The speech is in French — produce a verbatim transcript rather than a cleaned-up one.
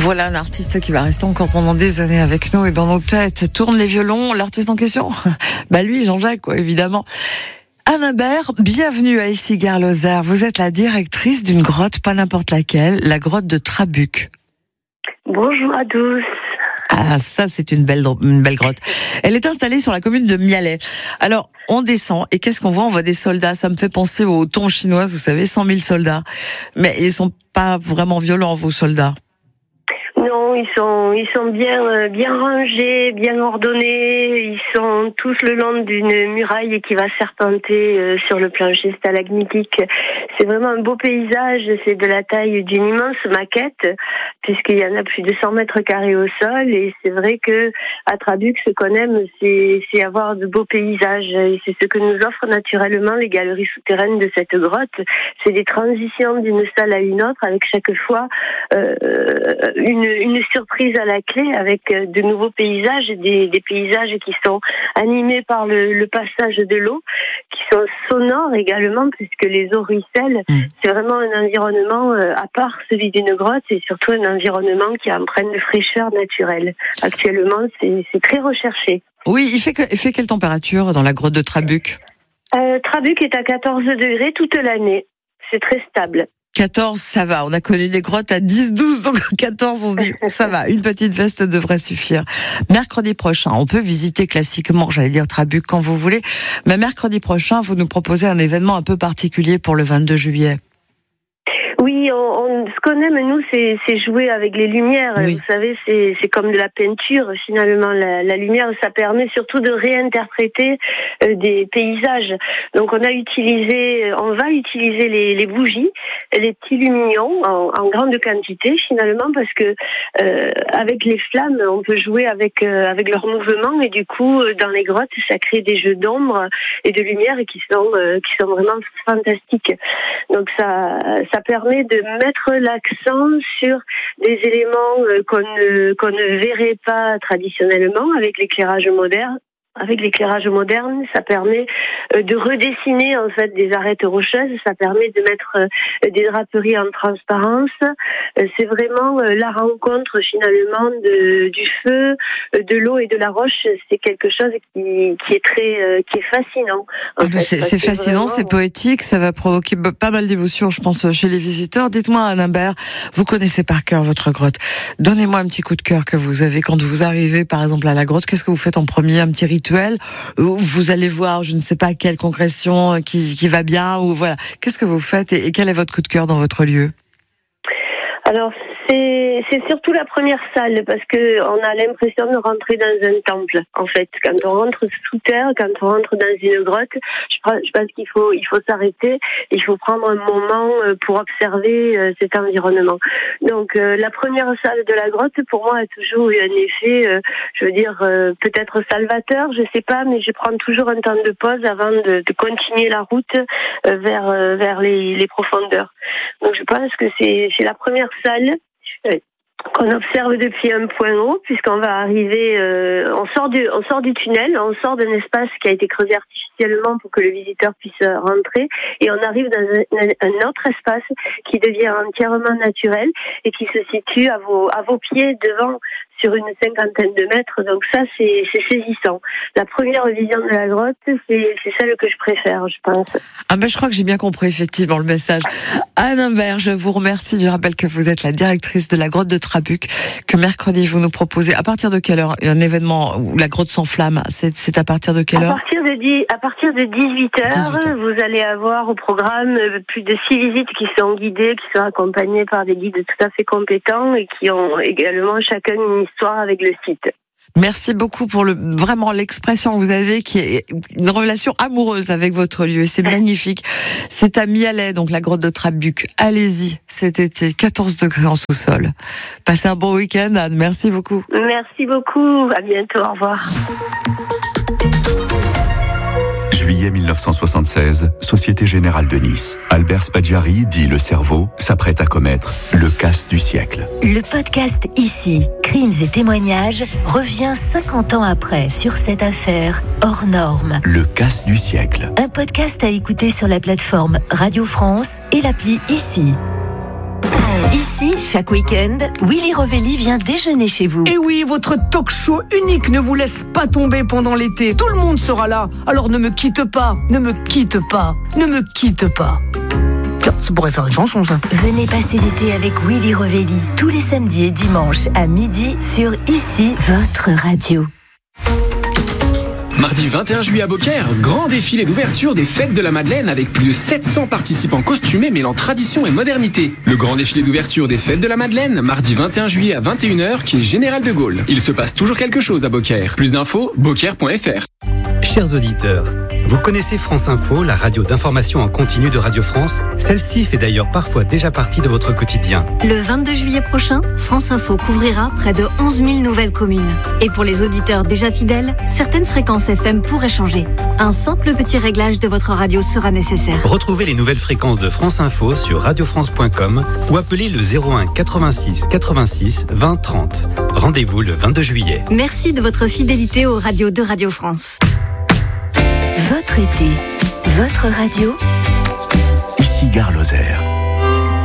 Voilà un artiste qui va rester encore pendant des années avec nous et dans nos têtes. Tourne les violons, l'artiste en question, bah lui, Jean-Jacques, quoi, évidemment. Anne Imbert, bienvenue à Essigar-Lozère. Vous êtes la directrice d'une grotte, pas n'importe laquelle, la grotte de Trabuc. Bonjour à tous. Ah, ça, c'est une belle, une belle grotte. Elle est installée sur la commune de Mialet. Alors, on descend, et qu'est-ce qu'on voit? On voit des soldats. Ça me fait penser aux tons chinoises, vous savez, cent mille soldats. Mais ils sont pas vraiment violents, vos soldats. Non, ils sont, ils sont bien, bien rangés, bien ordonnés. Ils sont tous le long d'une muraille qui va serpenter sur le plancher stalagmitique. C'est vraiment un beau paysage. C'est de la taille d'une immense maquette, puisqu'il y en a plus de cent mètres carrés au sol. Et c'est vrai que à Trabuc, ce qu'on aime, c'est, c'est avoir de beaux paysages. Et c'est ce que nous offrent naturellement les galeries souterraines de cette grotte. C'est des transitions d'une salle à une autre, avec chaque fois euh, une une surprise à la clé avec de nouveaux paysages, des, des paysages qui sont animés par le, le passage de l'eau, qui sont sonores également puisque les eaux ruissellent. Mmh. C'est vraiment un environnement à part celui d'une grotte et surtout un environnement qui emprunte de fraîcheur naturelle. Actuellement, c'est, c'est très recherché. Oui, il fait, que, il fait quelle température dans la grotte de Trabuc? euh, Trabuc est à quatorze degrés toute l'année. C'est très stable. quatorze, ça va. On a connu des grottes à dix, douze, donc quatorze, on se dit, ça va. Une petite veste devrait suffire. Mercredi prochain, on peut visiter classiquement, j'allais dire Trabuc quand vous voulez, mais mercredi prochain, vous nous proposez un événement un peu particulier pour le vingt-deux juillet. Oui, on, on, ce qu'on aime, nous, c'est, c'est jouer avec les lumières. Oui. Vous savez, c'est, c'est comme de la peinture, finalement. La, la lumière, ça permet surtout de réinterpréter euh, des paysages. Donc, on a utilisé, on va utiliser les, les bougies, les petits lumignons en, en grande quantité, finalement, parce que euh, avec les flammes, on peut jouer avec euh, avec leur mouvement et du coup, dans les grottes, ça crée des jeux d'ombre et de lumière qui sont euh, qui sont vraiment fantastiques. Donc, ça ça permet de mettre l'accent sur des éléments qu'on ne, qu'on ne verrait pas traditionnellement avec l'éclairage moderne. Avec l'éclairage moderne, ça permet de redessiner en fait des arêtes rocheuses, ça permet de mettre des draperies en transparence. C'est vraiment la rencontre finalement de, du feu, de l'eau et de la roche. C'est quelque chose qui, qui est très, qui est fascinant. En fait, c'est, c'est fascinant, vraiment... c'est poétique, ça va provoquer pas mal d'émotions, je pense, chez les visiteurs. Dites-moi, Anne Imbert, vous connaissez par cœur votre grotte. Donnez-moi un petit coup de cœur que vous avez quand vous arrivez, par exemple, à la grotte. Qu'est-ce que vous faites en premier? Un petit rituel? Vous allez voir, je ne sais pas quelle concrétion qui, qui va bien, ou voilà. Qu'est-ce que vous faites et, et quel est votre coup de cœur dans votre lieu? Alors, c'est, c'est surtout la première salle parce que on a l'impression de rentrer dans un temple. En fait, quand on rentre sous terre, quand on rentre dans une grotte, je, je pense qu'il faut, il faut s'arrêter, il faut prendre un moment pour observer euh, cet environnement. Donc, euh, la première salle de la grotte, pour moi, a toujours eu un effet, euh, je veux dire, euh, peut-être salvateur, je sais pas, mais je prends toujours un temps de pause avant de, de continuer la route euh, vers euh, vers les, les profondeurs. Donc, je pense que c'est, c'est la première salle qu'on observe depuis un point haut, puisqu'on va arriver, euh, on sort du, on sort du tunnel, on sort d'un espace qui a été creusé artificiellement pour que le visiteur puisse rentrer, et on arrive dans un, un autre espace qui devient entièrement naturel et qui se situe à vos, à vos pieds devant, sur une cinquantaine de mètres. Donc ça, c'est, c'est saisissant. La première vision de la grotte, c'est, c'est celle que je préfère, je pense. Ah ben, je crois que j'ai bien compris effectivement le message. Anne Imbert, je vous remercie. Je rappelle que vous êtes la directrice de la grotte de Trabuc, que mercredi vous nous proposez. À partir de quelle heure un événement où la grotte s'enflamme? C'est, c'est à partir de quelle heure? À partir de dix, à partir de dix-huit heures, vous allez avoir au programme plus de six visites qui sont guidées, qui sont accompagnées par des guides tout à fait compétents et qui ont également chacun une histoire avec le site. Merci beaucoup pour le, vraiment l'expression que vous avez, qui est une relation amoureuse avec votre lieu. C'est magnifique. C'est à Mialet, donc la grotte de Trabuc. Allez-y cet été, quatorze degrés en sous-sol. Passez un bon week-end, Anne. Merci beaucoup. Merci beaucoup. À bientôt. Au revoir. Juillet mille neuf cent soixante-seize, Société Générale de Nice. Albert Spaggiari, dit le cerveau, s'apprête à commettre le casse du siècle. Le podcast Ici, crimes et témoignages, revient cinquante ans après sur cette affaire hors norme. Le casse du siècle. Un podcast à écouter sur la plateforme Radio France et l'appli Ici. Ici, chaque week-end, Willy Rovelli vient déjeuner chez vous. Et oui, votre talk show unique ne vous laisse pas tomber pendant l'été. Tout le monde sera là. Alors ne me quitte pas, ne me quitte pas, ne me quitte pas. Tiens, ça pourrait faire une chanson, ça. Venez passer l'été avec Willy Rovelli, tous les samedis et dimanches à midi sur Ici, votre radio. Mardi vingt et un juillet à Beaucaire, grand défilé d'ouverture des Fêtes de la Madeleine avec plus de sept cents participants costumés mêlant tradition et modernité. Le grand défilé d'ouverture des Fêtes de la Madeleine, mardi vingt et un juillet à vingt et une heures, qui est Général de Gaulle. Il se passe toujours quelque chose à Beaucaire. Plus d'infos, beaucaire point f r. Chers auditeurs, vous connaissez France Info, la radio d'information en continu de Radio France? Celle-ci fait d'ailleurs parfois déjà partie de votre quotidien. Le vingt-deux juillet prochain, France Info couvrira près de onze mille nouvelles communes. Et pour les auditeurs déjà fidèles, certaines fréquences F M pourraient changer. Un simple petit réglage de votre radio sera nécessaire. Retrouvez les nouvelles fréquences de France Info sur radio france point com ou appelez le zéro un quatre-vingt-six quatre-vingt-six vingt trente. Rendez-vous le vingt-deux juillet. Merci de votre fidélité aux radios de Radio France. Votre été, votre radio. Ici Gare Lozère.